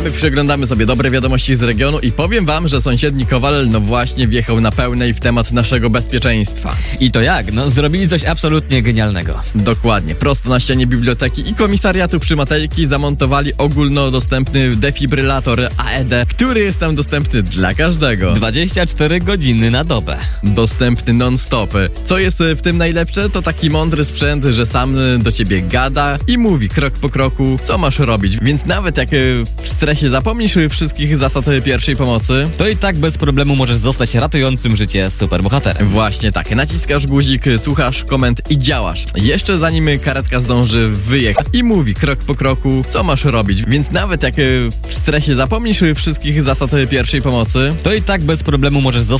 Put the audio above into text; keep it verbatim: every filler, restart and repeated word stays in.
my przeglądamy sobie dobre wiadomości z regionu i powiem wam, że sąsiedni Kowal no właśnie wjechał na pełnej w temat naszego bezpieczeństwa. I to jak? No zrobili coś absolutnie genialnego. Dokładnie, prosto na ścianie biblioteki i komisariatu przy Matejki zamontowali ogólnodostępny defibrylator A E D, który jest tam dostępny dla każdego. dwadzieścia cztery godziny na dobę. Dostępny non-stop. Co jest w tym najlepsze? To taki mądry sprzęt, że sam do ciebie gada i mówi krok po kroku, co masz robić. Więc nawet jak w stresie zapomnisz wszystkich zasad pierwszej pomocy, to i tak bez problemu możesz zostać ratującym życie superbohaterem. Właśnie tak, naciskasz guzik, słuchasz komend i działasz. Jeszcze zanim karetka zdąży wyjechać i mówi krok po kroku, co masz robić. Więc nawet jak w stresie zapomnisz wszystkich zasad pierwszej pomocy, to i tak bez problemu możesz zostać